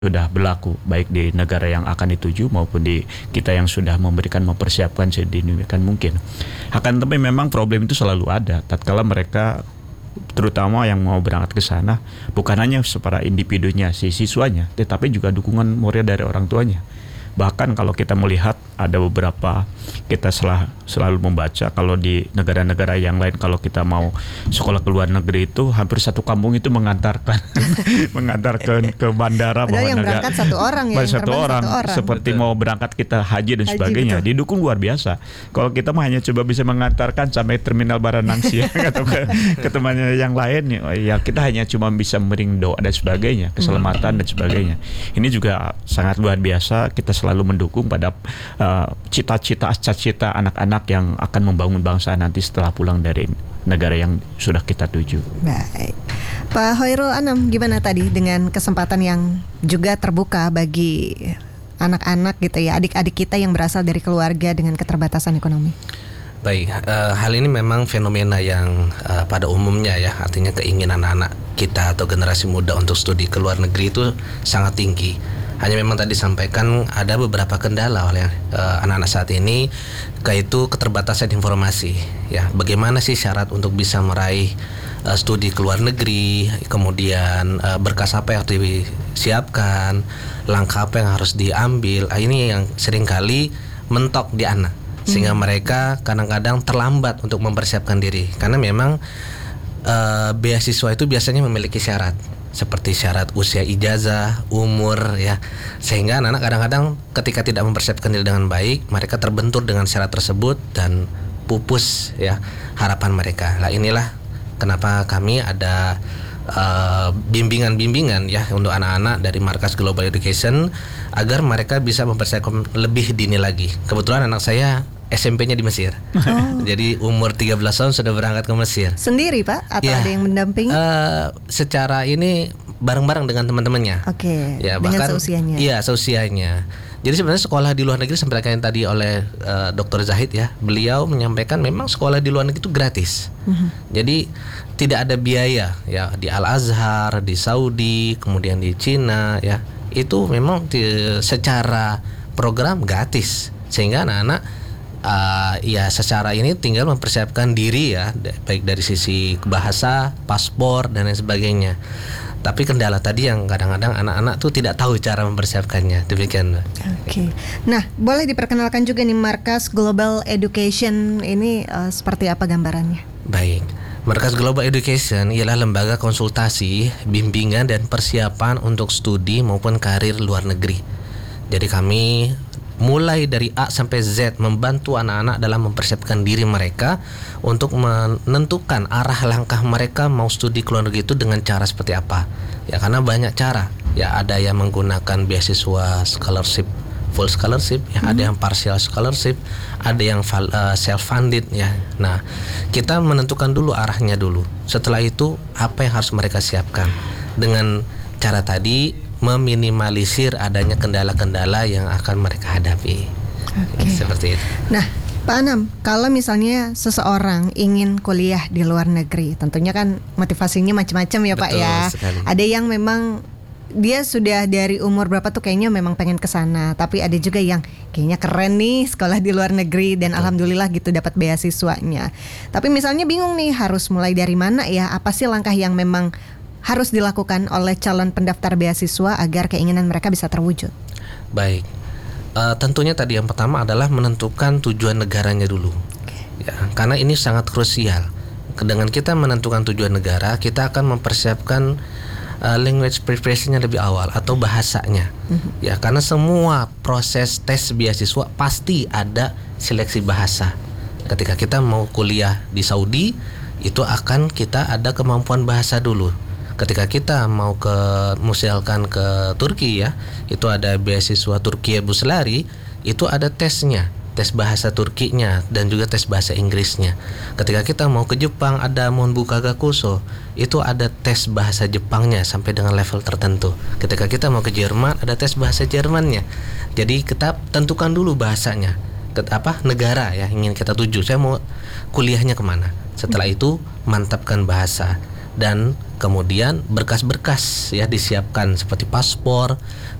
sudah berlaku baik di negara yang akan dituju maupun di kita yang sudah mempersiapkan sedemikian mungkin. Akan tetapi memang problem itu selalu ada tatkala mereka terutama yang mau berangkat ke sana bukan hanya para individunya si siswanya tetapi juga dukungan moral dari orang tuanya. Bahkan kalau kita melihat ada beberapa kita selalu membaca kalau di negara-negara yang lain kalau kita mau sekolah ke luar negeri itu hampir satu kampung itu mengantarkan ke bandara. Padahal yang berangkat satu orang ya, satu orang. Seperti mau berangkat kita haji dan sebagainya, betul. Didukung luar biasa. Kalau kita mah hanya coba bisa mengantarkan sampai terminal Baranangsi atau ke temannya yang lain ya kita hanya cuma bisa memberi doa dan sebagainya, keselamatan dan sebagainya. Ini juga sangat luar biasa, kita selalu mendukung pada cita-cita anak-anak yang akan membangun bangsa nanti setelah pulang dari negara yang sudah kita tuju. Baik, Pak Hoirul Anam, gimana tadi dengan kesempatan yang juga terbuka bagi anak-anak gitu ya, adik-adik kita yang berasal dari keluarga dengan keterbatasan ekonomi? Baik, hal ini memang fenomena yang pada umumnya ya, artinya keinginan anak kita atau generasi muda untuk studi ke luar negeri itu sangat tinggi. Hanya memang tadi disampaikan ada beberapa kendala oleh anak-anak saat ini, yaitu keterbatasan informasi. Ya, bagaimana sih syarat untuk bisa meraih studi ke luar negeri, kemudian berkas apa yang harus disiapkan, langkah apa yang harus diambil. Ini yang seringkali mentok di anak, sehingga mereka kadang-kadang terlambat untuk mempersiapkan diri. Karena memang beasiswa itu biasanya memiliki syarat, seperti syarat usia ijazah, umur ya. Sehingga anak-anak kadang-kadang ketika tidak mempersiapkan diri dengan baik, mereka terbentur dengan syarat tersebut dan pupus ya harapan mereka. Nah, inilah kenapa kami ada bimbingan-bimbingan ya untuk anak-anak dari Markas Global Education agar mereka bisa mempersiapkan lebih dini lagi. Kebetulan anak saya SMP-nya di Mesir. Jadi umur 13 tahun sudah berangkat ke Mesir. Sendiri Pak? Atau ada yang mendampingi? Secara ini bareng-bareng dengan teman-temannya. Oke. Ya, dengan bahkan, seusianya. Iya, seusianya. Jadi sebenarnya sekolah di luar negeri seperti yang tadi oleh Dr. Zahid ya, beliau menyampaikan memang sekolah di luar negeri itu gratis. Jadi tidak ada biaya ya, di Al Azhar, di Saudi, kemudian di Cina ya. Itu memang secara program gratis. Sehingga anak-anak ya secara ini tinggal mempersiapkan diri ya, baik dari sisi bahasa, paspor dan lain sebagainya. Tapi kendala tadi yang kadang-kadang anak-anak tuh tidak tahu cara mempersiapkannya. Demikian. Oke. Nah, boleh diperkenalkan juga nih Markas Global Education ini seperti apa gambarannya? Baik. Markas Global Education ialah lembaga konsultasi, bimbingan dan persiapan untuk studi maupun karir luar negeri. Jadi kami mulai dari A sampai Z membantu anak-anak dalam mempersiapkan diri mereka untuk menentukan arah langkah mereka mau studi ke luar negeri itu dengan cara seperti apa. Ya, karena banyak cara. Ya, ada yang menggunakan beasiswa scholarship, full scholarship, ya, ada yang partial scholarship, ada yang self funded ya. Nah, kita menentukan dulu arahnya dulu. Setelah itu apa yang harus mereka siapkan dengan cara tadi meminimalisir adanya kendala-kendala yang akan mereka hadapi. Seperti itu. Nah, Pak Anam, kalau misalnya seseorang ingin kuliah di luar negeri, tentunya kan motivasinya macam-macam ya. Betul, Pak ya. Sekali. Ada yang memang dia sudah dari umur berapa tuh kayaknya memang pengen ke sana, tapi ada juga yang kayaknya keren nih sekolah di luar negeri dan alhamdulillah gitu dapat beasiswanya. Tapi misalnya bingung nih harus mulai dari mana ya? Apa sih langkah yang memang harus dilakukan oleh calon pendaftar beasiswa agar keinginan mereka bisa terwujud? Baik, tentunya tadi yang pertama adalah menentukan tujuan negaranya dulu. Ya, karena ini sangat krusial. Dengan kita menentukan tujuan negara, kita akan mempersiapkan language preparation-nya lebih awal atau bahasanya. Ya, karena semua proses tes beasiswa pasti ada seleksi bahasa. Ketika kita mau kuliah di Saudi, itu akan kita ada kemampuan bahasa dulu. Ketika kita mau misalkan ke Turki ya, itu ada beasiswa Turkiye Buslari, itu ada tesnya, tes bahasa Turkinya dan juga tes bahasa Inggrisnya. Ketika kita mau ke Jepang ada Monbuka Gakuso, itu ada tes bahasa Jepangnya sampai dengan level tertentu. Ketika kita mau ke Jerman ada tes bahasa Jermannya. Jadi kita tentukan dulu bahasanya, negara ya ingin kita tuju. Saya mau kuliahnya kemana. Setelah itu mantapkan bahasa. Dan kemudian berkas-berkas ya disiapkan seperti paspor,